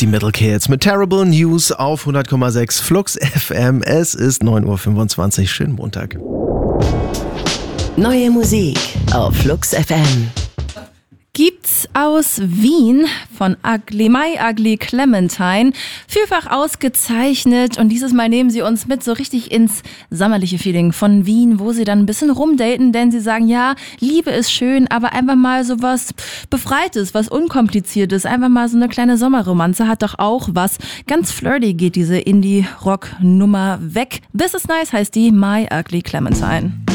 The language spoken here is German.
Metal Kids mit Terrible News auf 100,6 Flux FM. Es ist 9:25 Uhr. Schönen Montag. Neue Musik auf Flux FM. Gibt's aus Wien von My Ugly Clementine. Vielfach ausgezeichnet und dieses Mal nehmen sie uns mit so richtig ins sommerliche Feeling von Wien, wo sie dann ein bisschen rumdaten, denn sie sagen, ja, Liebe ist schön, aber einfach mal so was Befreites, was Unkompliziertes, einfach mal so eine kleine Sommerromanze hat doch auch was. Ganz flirty geht diese Indie-Rock-Nummer weg. This is Nice heißt die My Ugly Clementine.